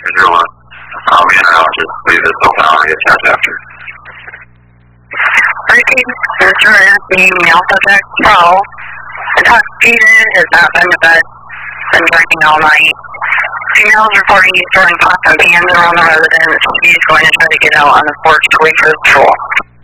one. I'll be in and I'll just leave this open. I'll get charged after. Ricky, Mr. Anthony, male subject 12. Intoxicated, has not been to bed, been drinking all night. Females reporting he's throwing pots and pans around the residence. He's going to try to get out on the porch to wait for the patrol.